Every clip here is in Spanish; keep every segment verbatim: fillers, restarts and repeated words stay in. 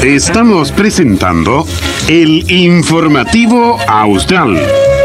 Estamos presentando el Informativo Austral.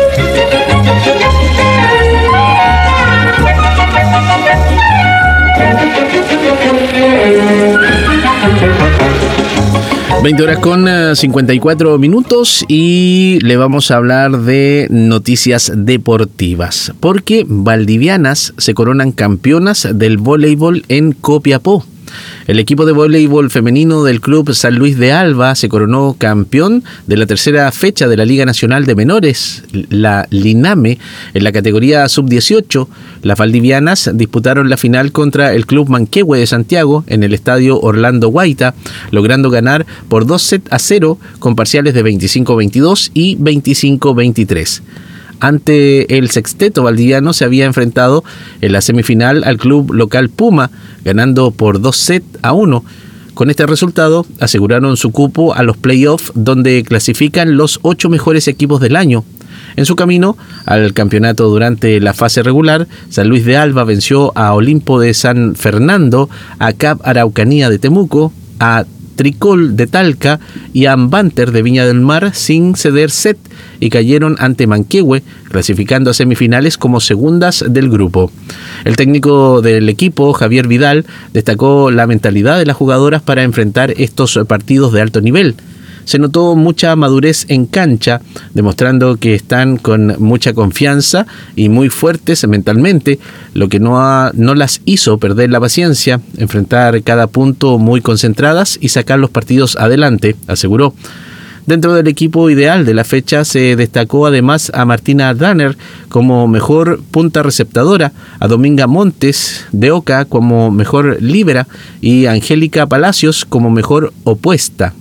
veinte horas con cincuenta y cuatro minutos y le vamos a hablar de noticias deportivas, porque valdivianas se coronan campeonas del voleibol en Copiapó. El equipo de voleibol femenino del Club San Luis de Alba se coronó campeón de la tercera fecha de la Liga Nacional de Menores, la LINAME, en la categoría sub dieciocho. Las valdivianas disputaron la final contra el Club Manquehue de Santiago en el estadio Orlando Guaita, logrando ganar por dos sets a cero con parciales de veinticinco a veintidós y veinticinco a veintitrés. Ante el sexteto valdiviano se había enfrentado en la semifinal al club local Puma, ganando por dos sets a uno. Con este resultado aseguraron su cupo a los playoffs, donde clasifican los ocho mejores equipos del año. En su camino al campeonato durante la fase regular, San Luis de Alba venció a Olimpo de San Fernando, a C A P Araucanía de Temuco, a Tricol de Talca y a Ambanter de Viña del Mar sin ceder set, y cayeron ante Manquehue, clasificando a semifinales como segundas del grupo. El técnico del equipo, Javier Vidal, destacó la mentalidad de las jugadoras para enfrentar estos partidos de alto nivel. Se notó mucha madurez en cancha, demostrando que están con mucha confianza y muy fuertes mentalmente, lo que no, ha, no las hizo perder la paciencia, enfrentar cada punto muy concentradas y sacar los partidos adelante, aseguró. Dentro del equipo ideal de la fecha se destacó además a Martina Danner como mejor punta receptadora, a Dominga Montes de Oca como mejor líbera y a Angélica Palacios como mejor opuesta.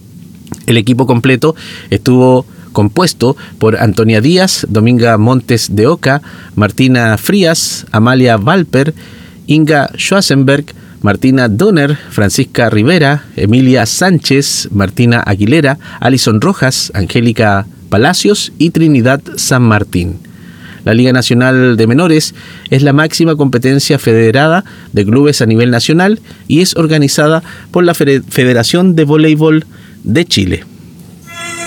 El equipo completo estuvo compuesto por Antonia Díaz, Dominga Montes de Oca, Martina Frías, Amalia Valper, Inga Schwarzenberg, Martina Donner, Francisca Rivera, Emilia Sánchez, Martina Aguilera, Alison Rojas, Angélica Palacios y Trinidad San Martín. La Liga Nacional de Menores es la máxima competencia federada de clubes a nivel nacional y es organizada por la Federación de Voleibol de Chile.